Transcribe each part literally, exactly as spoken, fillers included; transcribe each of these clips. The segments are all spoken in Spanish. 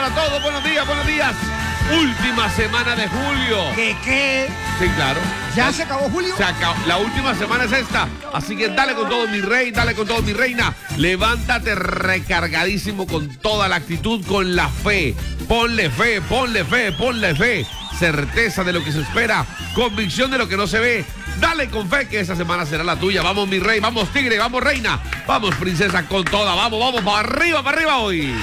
A todos, buenos días, buenos días. Última semana de julio. ¿Qué qué? Sí, claro. ¿Ya se acabó julio? Se acabó. La última semana es esta. Así que dale con todo, mi rey, dale con todo, mi reina. Levántate recargadísimo con toda la actitud, con la fe. Ponle fe, ponle fe, ponle fe. Certeza de lo que se espera, convicción de lo que no se ve. Dale con fe que esa semana será la tuya. Vamos, mi rey, vamos, tigre, vamos, reina. Vamos, princesa, con toda. Vamos, vamos, para arriba, para arriba hoy.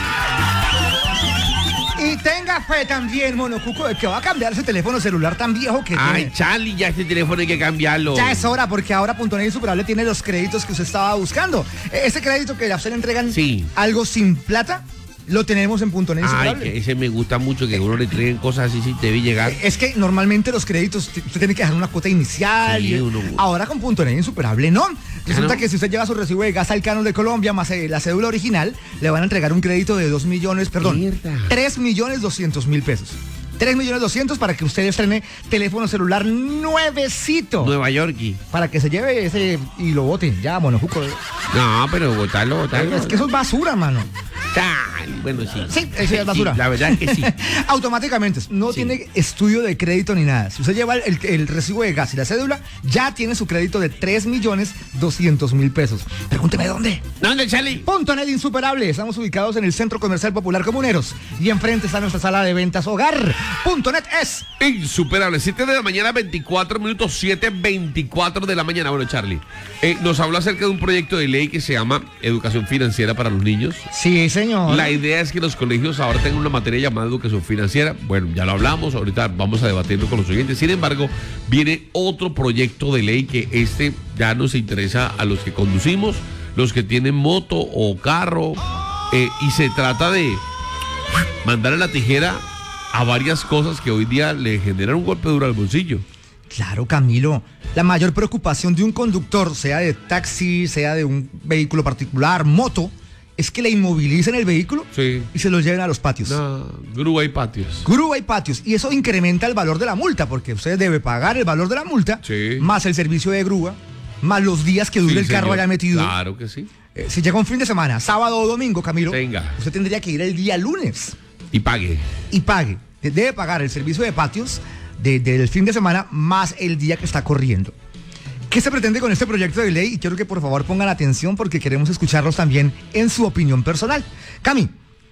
Y tenga fe también, Monocuco, de que va a cambiar ese teléfono celular tan viejo que Ay, tiene. Charlie, ya este teléfono hay que cambiarlo. Ya es hora, porque ahora Punto Net Insuperable tiene los créditos que usted estaba buscando. E- Ese crédito que a usted le entregan Sí. algo sin plata, lo tenemos en Punto Net Ay, Insuperable. que ese me gusta mucho, que uno le entreguen cosas así sin debe llegar. Es que normalmente los créditos, t- usted tiene que dejar una cuota inicial. Sí, y- uno- Ahora con Punto Net Insuperable, ¿no? Resulta no? que si usted lleva su recibo de gas al Canon de Colombia más eh, la cédula original, le van a entregar un crédito de dos millones, perdón, Mierda. tres millones doscientos mil pesos. tres millones doscientos para que usted estrene teléfono celular nuevecito. Nueva York. Para que se lleve ese y lo bote. Ya, Monocuco. No, pero botarlo, botarlo. Es que eso es basura, mano. Tal, bueno, sí. Sí, eso es basura. Sí, la verdad es que sí. Automáticamente, no Sí. tiene estudio de crédito ni nada. Si usted lleva el, el recibo de gas y la cédula, ya tiene su crédito de tres millones doscientos mil pesos. Pregúnteme dónde. ¿Dónde, Charlie? Punto Net Insuperable. Estamos ubicados en el Centro Comercial Popular Comuneros. Y enfrente está nuestra sala de ventas Hogar. Punto Net es. Insuperable, siete de la mañana, veinticuatro minutos, siete veinticuatro de la mañana. Bueno, Charlie, eh, nos habló acerca de un proyecto de ley que se llama Educación Financiera para los Niños. Sí, señor. La idea es que los colegios ahora tengan una materia llamada Educación Financiera. Bueno, ya lo hablamos, ahorita vamos a debatirlo con los oyentes. Sin embargo, viene otro proyecto de ley que este ya nos interesa a los que conducimos, los que tienen moto o carro, eh, y se trata de mandar a la tijera a varias cosas que hoy día le generan un golpe duro al bolsillo. Claro, Camilo. La mayor preocupación de un conductor, sea de taxi, sea de un vehículo particular, moto, es que le inmovilicen el vehículo Sí. y se lo lleven a los patios. No, grúa y patios. Grúa y patios. Y eso incrementa el valor de la multa, porque usted debe pagar el valor de la multa, Sí. más el servicio de grúa, más los días que dure Sí, el carro señor. allá metido. Claro que sí. Eh, si llega un fin de semana, sábado o domingo, Camilo, Venga. usted tendría que ir el día lunes Y pague. y pague. Debe pagar el servicio de patios de- del fin de semana más el día que está corriendo. ¿Qué se pretende con este proyecto de ley? Y quiero que por favor pongan atención porque queremos escucharlos también en su opinión personal. Cami,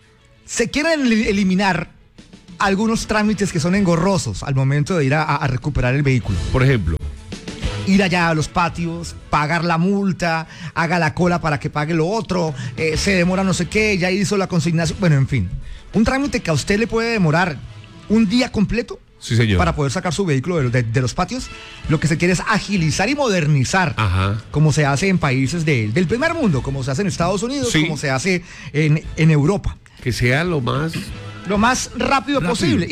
se quieren el- eliminar algunos trámites que son engorrosos al momento de ir a, a recuperar el vehículo. Por ejemplo, Ir allá a los patios, pagar la multa, haga la cola para que pague lo otro, eh, se demora no sé qué, ya hizo la consignación, bueno, en fin. Un trámite que a usted le puede demorar un día completo. Sí, señor. Para poder sacar su vehículo de, de- de los patios, lo que se quiere es agilizar y modernizar, Ajá. como se hace en países de- del primer mundo, como se hace en Estados Unidos, Sí. como se hace en, en Europa. que sea lo más Lo más rápido, Rápido. posible.